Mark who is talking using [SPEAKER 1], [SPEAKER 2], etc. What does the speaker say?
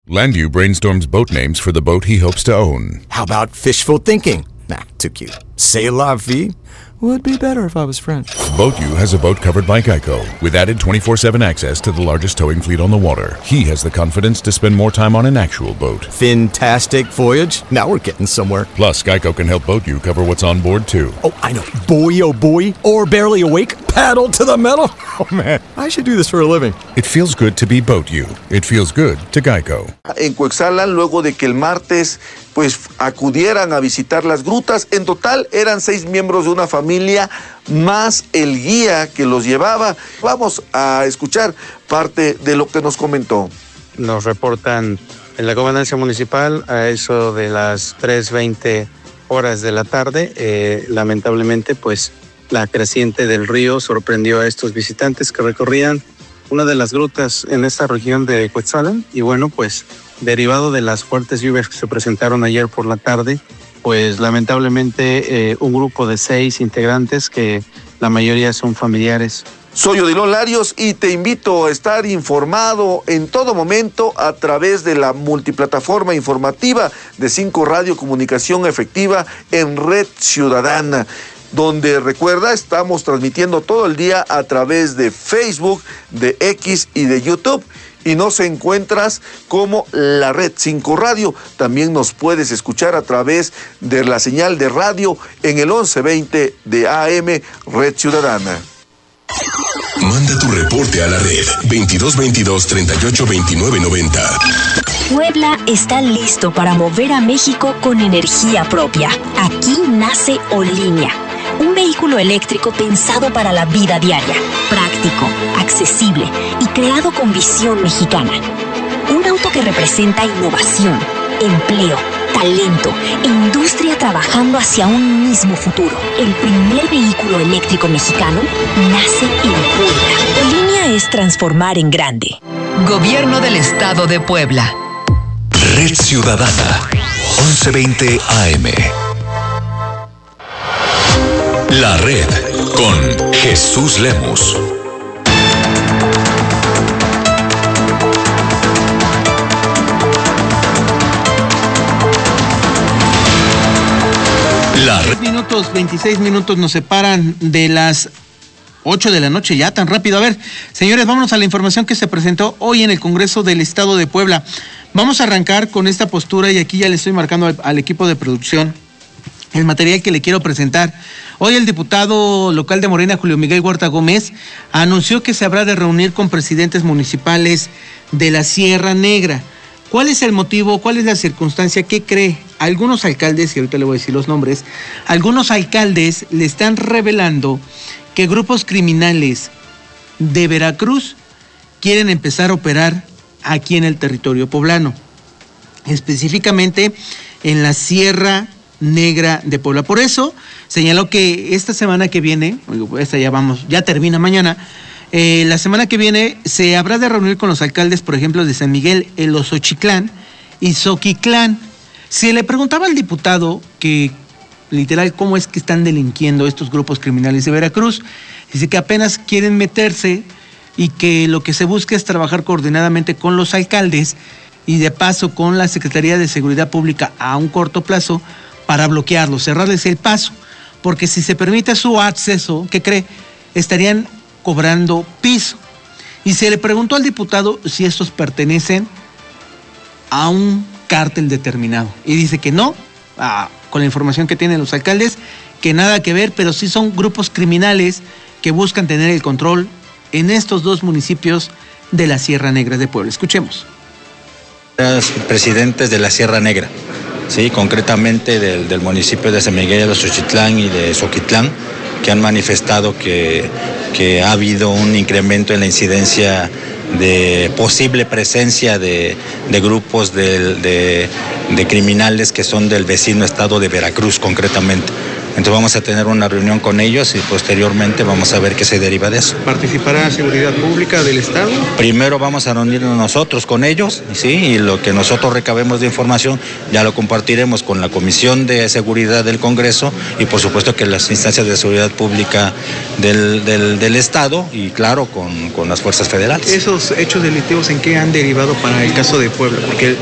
[SPEAKER 1] Landu brainstorms boat names for the boat he hopes to own.
[SPEAKER 2] How about fishful thinking? Nah, too cute. C'est la vie would be better if I was French.
[SPEAKER 1] BoatU has a boat covered by Geico, with added 24/7 access to the largest towing fleet on the water. He has the confidence to spend more time on an actual boat.
[SPEAKER 2] Fantastic voyage. Now we're getting somewhere.
[SPEAKER 1] Plus, Geico can help BoatU cover what's on board, too.
[SPEAKER 2] Oh, I know. Buoy, oh buoy, or barely awake, paddle to the metal. Oh, man, I should do this for a living.
[SPEAKER 1] It feels good to be BoatU. It feels good to Geico.
[SPEAKER 3] En Cuexalan, luego de que el martes acudieran a visitar las grutas. En total eran 6 miembros de una familia, más el guía que los llevaba. Vamos a escuchar parte de lo que nos comentó.
[SPEAKER 4] Nos reportan en la gobernación municipal a eso de las 3:20 horas de la tarde. Lamentablemente, la creciente del río sorprendió a estos visitantes que recorrían una de las grutas en esta región de Cuetzalan. Y derivado de las fuertes lluvias que se presentaron ayer por la tarde, lamentablemente un grupo de 6 integrantes, que la mayoría son familiares.
[SPEAKER 3] Soy Odilon Larios y te invito a estar informado en todo momento a través de la multiplataforma informativa de 5 Radio Comunicación Efectiva en Red Ciudadana, donde recuerda, estamos transmitiendo todo el día a través de Facebook, de X y de YouTube. Y nos encuentras como la Red 5 Radio. También nos puedes escuchar a través de la señal de radio en el 1120 de AM Red Ciudadana.
[SPEAKER 5] Manda tu reporte a la red 2222-382990.
[SPEAKER 6] Puebla está listo para mover a México con energía propia. Aquí nace Olínea, un vehículo eléctrico pensado para la vida diaria, práctico, accesible y creado con visión mexicana. Un auto que representa innovación, empleo, talento e industria trabajando hacia un mismo futuro. El primer vehículo eléctrico mexicano nace en Puebla. Olínea es transformar en grande.
[SPEAKER 7] Gobierno del Estado de Puebla.
[SPEAKER 5] Red Ciudadana, 1120 AM. La Red con Jesús Lemus.
[SPEAKER 8] La Red. 26 minutos nos separan de las 8 de la noche, ya tan rápido. A ver, señores, vámonos a la información que se presentó hoy en el Congreso del Estado de Puebla. Vamos a arrancar con esta postura y aquí ya le estoy marcando al equipo de producción el material que le quiero presentar. Hoy el diputado local de Morena, Julio Miguel Huerta Gómez, anunció que se habrá de reunir con presidentes municipales de la Sierra Negra. ¿Cuál es el motivo? ¿Cuál es la circunstancia? ¿Qué cree? Algunos alcaldes, y ahorita le voy a decir los nombres, algunos alcaldes le están revelando que grupos criminales de Veracruz quieren empezar a operar aquí en el territorio poblano, específicamente en la Sierra Negra de Puebla. Por eso señaló que esta semana que viene, ya termina mañana, la semana que viene se habrá de reunir con los alcaldes, por ejemplo, de San Miguel, El Osochitlán y Zoquitlán. Se le preguntaba al diputado que, literal, cómo es que están delinquiendo estos grupos criminales de Veracruz. Dice que apenas quieren meterse y que lo que se busca es trabajar coordinadamente con los alcaldes y de paso con la Secretaría de Seguridad Pública a un corto plazo para bloquearlos, cerrarles el paso, porque si se permite su acceso, ¿qué cree? Estarían cobrando piso. Y se le preguntó al diputado si estos pertenecen a un cártel determinado. Y dice que no, con la información que tienen los alcaldes, que nada que ver, pero sí son grupos criminales que buscan tener el control en estos 2 municipios de la Sierra Negra de Puebla. Escuchemos.
[SPEAKER 9] Presidentes de la Sierra Negra, sí, concretamente del municipio de San Miguel de Xochitlán y de Zoquitlán, que han manifestado que ha habido un incremento en la incidencia de posible presencia de grupos de criminales que son del vecino estado de Veracruz concretamente. Entonces vamos a tener una reunión con ellos y posteriormente vamos a ver qué se deriva de eso.
[SPEAKER 8] ¿Participará la seguridad pública del Estado?
[SPEAKER 9] Primero vamos a reunirnos nosotros con ellos, ¿sí? Y lo que nosotros recabemos de información ya lo compartiremos con la Comisión de Seguridad del Congreso y por supuesto que las instancias de seguridad pública del Estado y claro con las fuerzas federales.
[SPEAKER 8] ¿Esos hechos delictivos en qué han derivado para el caso de Puebla? Porque